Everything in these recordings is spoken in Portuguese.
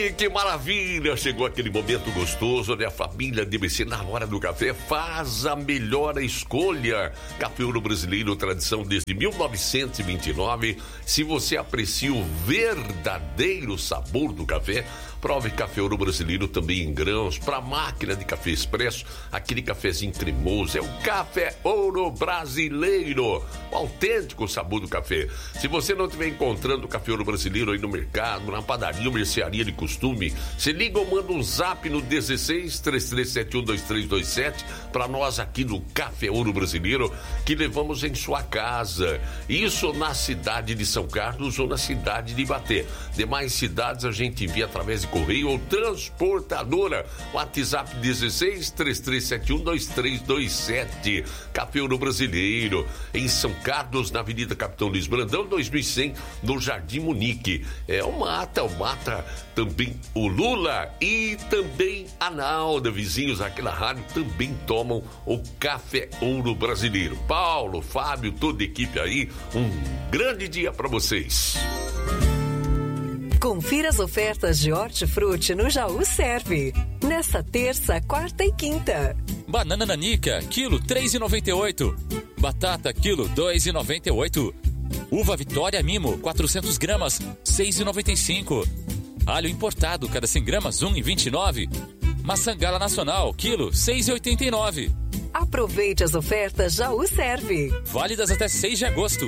Ai, que maravilha! Chegou aquele momento gostoso, né? A família DBC, na hora do café, faz a melhor escolha. Café Ouro Brasileiro, tradição desde 1929. Se você aprecia o verdadeiro sabor do café, prove Café Ouro Brasileiro também em grãos, para máquina de café expresso, aquele cafezinho cremoso. É o Café Ouro Brasileiro, o autêntico sabor do café. Se você não estiver encontrando o Café Ouro Brasileiro aí no mercado, na padaria ou mercearia de costume, se liga ou manda um zap no 16 3371 2327 para nós aqui no Café Ouro Brasileiro, que levamos em sua casa. Isso na cidade de São Carlos ou na cidade de Ibaté. Demais cidades a gente envia através de correio ou transportadora. WhatsApp 16 3371 2327. Café Ouro Brasileiro, em São Carlos, na Avenida Capitão Luiz Brandão, 2100, no Jardim Munique. O Mata também o Lula e também a Nalda, vizinhos aqui na rádio, também tomam o Café Ouro Brasileiro. Paulo, Fábio, toda a equipe aí, um grande dia para vocês. Confira as ofertas de Hortifruti no Jaú Serve. Nesta terça, quarta e quinta. Banana nanica, quilo 3,98. Batata, quilo 2,98. Uva Vitória Mimo, 400 gramas, 6,95. Alho importado, cada 100 gramas, 1,29. Maçã Gala Nacional, quilo 6,89. Aproveite as ofertas Jaú Serve. Válidas até 6 de agosto.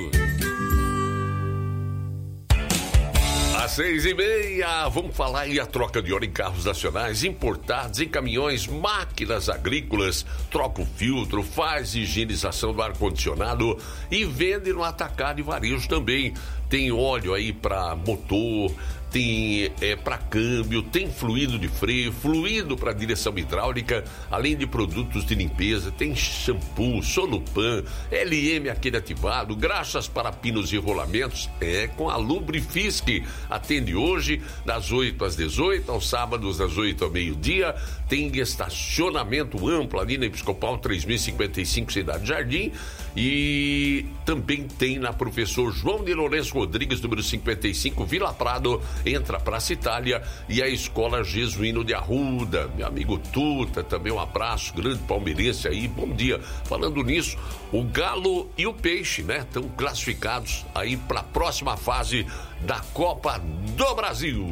Às 6h30, vamos falar aí a troca de óleo em carros nacionais, importados, em caminhões, máquinas agrícolas, troca o filtro, faz higienização do ar-condicionado e vende no atacado e varejo também. Tem óleo aí para motor, tem para câmbio, tem fluido de freio, fluido para direção hidráulica, além de produtos de limpeza, tem shampoo, Solupan, LM aquele ativado, graxas para pinos e rolamentos, com a Lubrifisk. Atende hoje das 8 às 18, aos sábados das 8 ao meio-dia. Tem estacionamento amplo ali na Episcopal 3055, Cidade Jardim, e também tem na Professor João de Lourenço Rodrigues, número 55, Vila Prado, entra a Praça Itália, e a Escola Jesuíno de Arruda. Meu amigo Tuta, também um abraço, grande palmeirense aí, bom dia. Falando nisso, o Galo e o Peixe, né, estão classificados aí para a próxima fase da Copa do Brasil.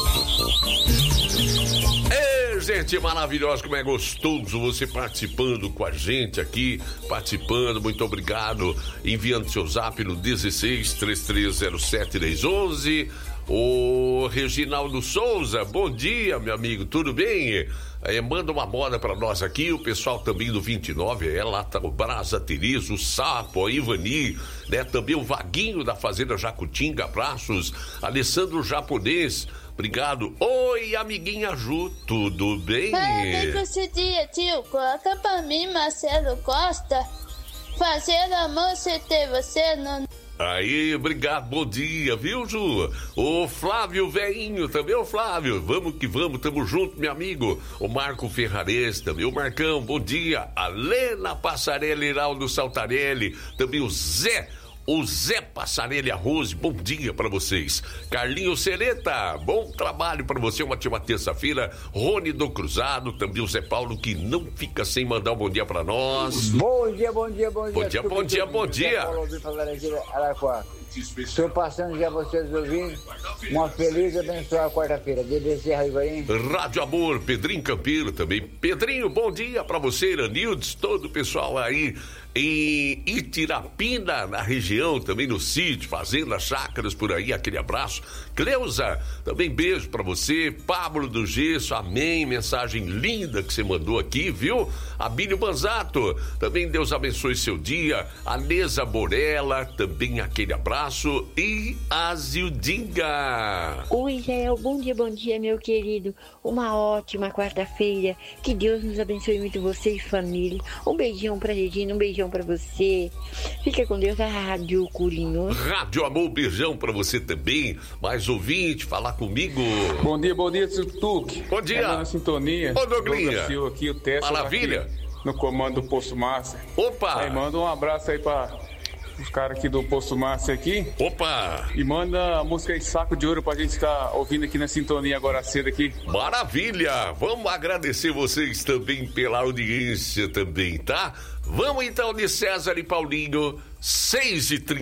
Ei, gente maravilhosa, como é gostoso você participando com a gente aqui, muito obrigado, enviando seu zap no 16 3307 1011. O Reginaldo Souza, bom dia, meu amigo, tudo bem? Manda uma moda pra nós aqui, o pessoal também do 29, lá tá o Brasa Tereza, o Sapo, a Ivani, né? Também o Vaguinho da Fazenda Jacutinga, abraços, Alessandro Japonês, obrigado. Oi, amiguinha Ju, tudo bem? Parabéns com esse dia, tio, coloca pra mim, Marcelo Costa, fazer amor sem ter você no... Aí, obrigado, bom dia, viu, Ju? O Flávio Veinho, também o Flávio, vamos que vamos, tamo junto, meu amigo. O Marco Ferrares, também o Marcão, bom dia. A Lena Passarelli, Iraldo Saltarelli, também o Zé Passarelli Arroz, bom dia pra vocês. Carlinho Sereta, bom trabalho pra você, uma ótima terça-feira. Rony do Cruzado, também o Zé Paulo, que não fica sem mandar um bom dia pra nós. Bom dia. Bom dia. Estou passando já vocês ouvindo. Uma feliz e abençoada quarta-feira. DBC Raivarim. Rádio Amor, Pedrinho Campeiro também. Pedrinho, bom dia pra você, Iranildes, todo o pessoal aí em Itirapina, na região, também no sítio, fazenda, chácaras por aí, aquele abraço. Cleusa, também beijo pra você. Pablo do Gesso, amém, mensagem linda que você mandou aqui, viu? Abílio Banzato, também Deus abençoe seu dia. Anesa Borella, também aquele abraço. E a Zildinga. Oi, Israel, bom dia, meu querido. Uma ótima quarta-feira. Que Deus nos abençoe muito, você e família. Um beijão pra Regina, um beijão pra você. Fica com Deus, a Rádio Curinho. Rádio Amor, beijão pra você também. Mais ouvinte, falar comigo. Bom dia, Tuque. Bom dia. Na sintonia. Ô, Douglinha. Aqui, o Tessa. Maravilha. No comando do Posto Master. Opa. Aí, manda um abraço aí pra os caras aqui do Posto Márcia aqui. Opa! E manda a música aí, Saco de Ouro, pra gente estar ouvindo aqui na sintonia agora cedo aqui. Maravilha! Vamos agradecer vocês também pela audiência também, tá? Vamos então de César e Paulinho, 6h30.